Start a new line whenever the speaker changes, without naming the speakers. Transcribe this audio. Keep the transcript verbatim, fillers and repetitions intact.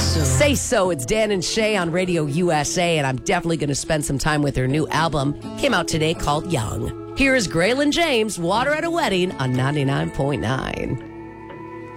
So.
Say So. It's Dan and Shay on Radio U S A, and I'm definitely going to spend some time with her new album. Came out today called Young. Here is Graylin James, Water at a Wedding on ninety-nine point nine.